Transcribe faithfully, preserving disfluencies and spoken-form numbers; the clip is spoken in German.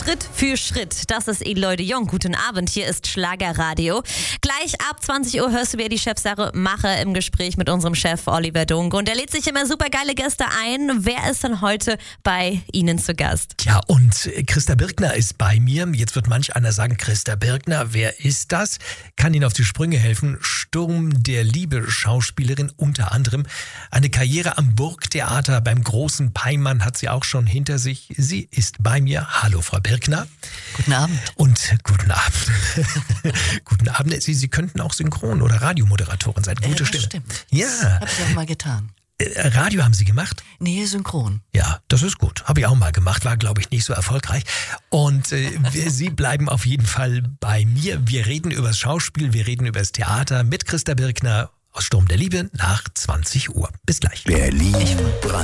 Schritt für Schritt. Das ist Eloy de Jong. Guten Abend, hier ist Schlagerradio. Gleich ab zwanzig Uhr hörst du wieder die Chefsache Mache im Gespräch mit unserem Chef Oliver Dunk. Und er lädt sich immer super geile Gäste ein. Wer ist denn heute bei Ihnen zu Gast? Ja, und Christa Birkner ist bei mir. Jetzt wird manch einer sagen, Christa Birkner, wer ist das? Kann Ihnen auf die Sprünge helfen. Sturm der Liebe Schauspielerin unter anderem. Eine Karriere am Burgtheater beim großen Peimann hat sie auch schon hinter sich. Sie ist bei mir. Hallo, Frau Birkner. Guten Abend. Und guten Abend. Guten Abend. Sie, Sie könnten auch Synchron- oder Radiomoderatorin sein. Gute äh, das Stimme. Stimmt. Ja. Hab ich auch mal getan. Äh, Radio haben Sie gemacht? Nee, synchron. Ja, das ist gut. Habe ich auch mal gemacht, war, glaube ich, nicht so erfolgreich. Und äh, wir, Sie bleiben auf jeden Fall bei mir. Wir reden über das Schauspiel, wir reden über das Theater mit Christa Birkner aus Sturm der Liebe nach zwanzig Uhr. Bis gleich. Berlin Brandenburg.